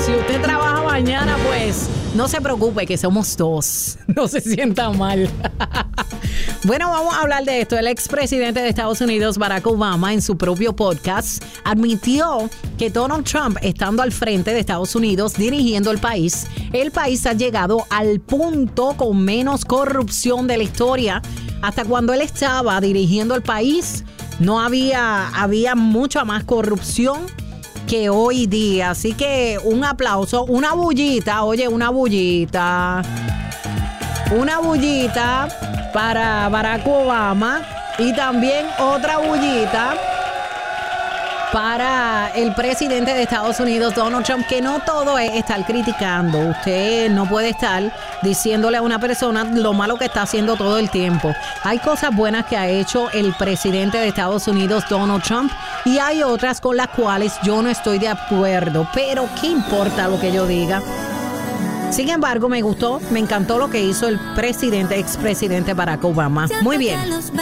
Si usted trabaja mañana, pues no se preocupe que somos dos. No se sienta mal. Bueno, vamos a hablar de esto. El expresidente de Estados Unidos, Barack Obama, en su propio podcast, admitió que Donald Trump, estando al frente de Estados Unidos, dirigiendo el país ha llegado al punto con menos corrupción de la historia. Hasta cuando él estaba dirigiendo el país, no había mucha más corrupción que hoy día. Así que un aplauso, una bullita, una bullita para Barack Obama y también otra bullita para el presidente de Estados Unidos, Donald Trump, que no todo es estar criticando. Usted no puede estar diciéndole a una persona lo malo que está haciendo todo el tiempo. Hay cosas buenas que ha hecho el presidente de Estados Unidos, Donald Trump, y hay otras con las cuales yo no estoy de acuerdo. Pero ¿qué importa lo que yo diga? Sin embargo, me encantó lo que hizo el expresidente Barack Obama. Muy bien.